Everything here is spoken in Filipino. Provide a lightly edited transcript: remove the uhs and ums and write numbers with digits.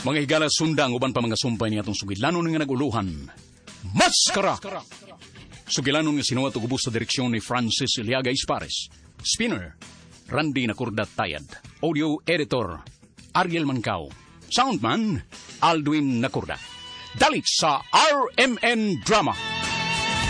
Mga higala sundang uban pa mga sumpay niya itong sugilanon nga naguluhan. Maskara! Sugilanon nga sinuwat o gubos sa direksyon ni Francis Iliaga Ispares. Spinner, Randy Nakurdat Tayad. Audio editor, Ariel Mancao. Soundman, Aldwin Nakurdat. Dalit sa RMN Drama.